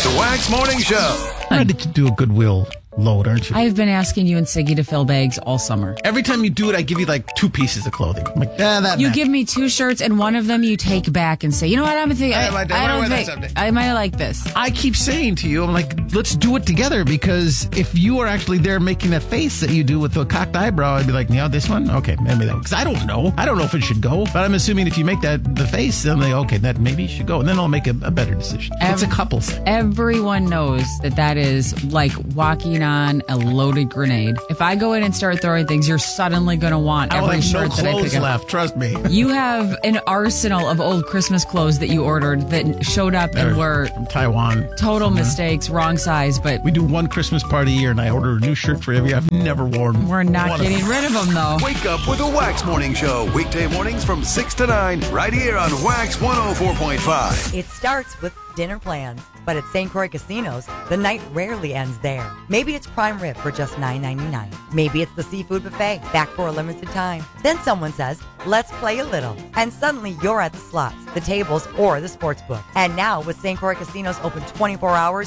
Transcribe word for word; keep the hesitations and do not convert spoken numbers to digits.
The Wax Morning Show. Ready to do a goodwill load, aren't you? I've been asking you and Siggy to fill bags all summer. Every time you do it, I give you like two pieces of clothing. I'm like, yeah, that You match. give me two shirts, and one of them you take back and say, you know what, I'm thinking, I, I might- I I might don't wear that think, someday. I might like this. I keep saying to you, I'm like, let's do it together, because if you are actually there making that face that you do with the cocked eyebrow, I'd be like, yeah, this one? Okay, maybe that one. Because I don't know. I don't know if it should go, but I'm assuming if you make that the face, then I'm like, okay, that maybe should go. And then I'll make a, a better decision. It's a Ev- couple thing. Everyone knows that that is like walking on a loaded grenade. If I go in and start throwing things, you're suddenly going to want I will every have no shirt that I clothes pick up. left, trust me. You have an arsenal of old Christmas clothes that you ordered that showed up and were From Taiwan. total mistakes, wrong size, but We do one Christmas party a year, and I order a new shirt for every I've never worn. we're not one of getting them. rid of them, though. Wake up with the Wax Morning Show. Weekday mornings from six to nine, right here on Wax one oh four point five. It starts with dinner plans, but at Saint Croix Casinos, the night rarely ends there. Maybe it's prime rib for just nine ninety-nine. Maybe it's the seafood buffet, back for a limited time. Then someone says, let's play a little. And suddenly you're at the slots, the tables, or the sports book. And now with Saint Croix Casinos open twenty-four hours,